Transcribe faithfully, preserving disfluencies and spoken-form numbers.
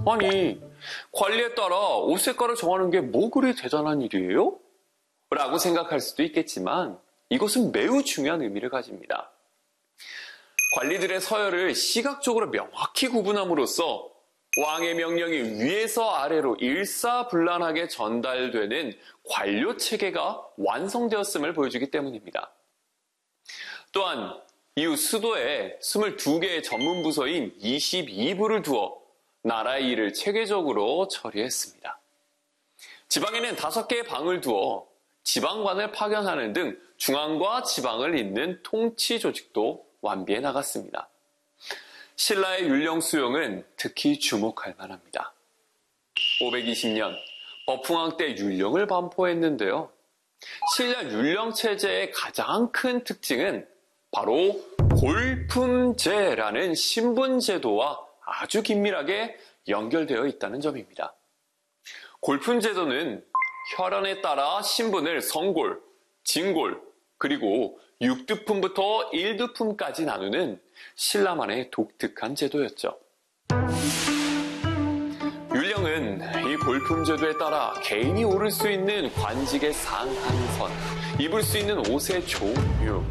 아니, 관리에 따라 옷 색깔을 정하는 게 뭐 그리 대단한 일이에요? 라고 생각할 수도 있겠지만 이것은 매우 중요한 의미를 가집니다. 관리들의 서열을 시각적으로 명확히 구분함으로써 왕의 명령이 위에서 아래로 일사불란하게 전달되는 관료 체계가 완성되었음을 보여주기 때문입니다. 또한 이후 수도에 이십이 개의 전문 부서인 이십이 부를 두어 나라의 일을 체계적으로 처리했습니다. 지방에는 다섯 개의 방을 두어 지방관을 파견하는 등 중앙과 지방을 잇는 통치 조직도 완비해 나갔습니다. 신라의 율령 수용은 특히 주목할 만합니다. 오백이십 년 버풍왕 때 율령을 반포했는데요. 신라 율령 체제의 가장 큰 특징은 바로 골품제라는 신분제도와 아주 긴밀하게 연결되어 있다는 점입니다. 골품제도는 혈연에 따라 신분을 성골, 진골, 그리고 육두품부터 일두품까지 나누는 신라만의 독특한 제도였죠. 율령은 이 골품제도에 따라 개인이 오를 수 있는 관직의 상한선, 입을 수 있는 옷의 종류,